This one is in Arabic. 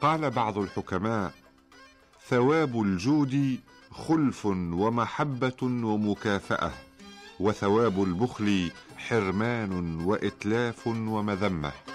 قال بعض الحكماء: ثواب الجود خلف ومحبة ومكافأة، وثواب البخل حرمان وإتلاف ومذمة.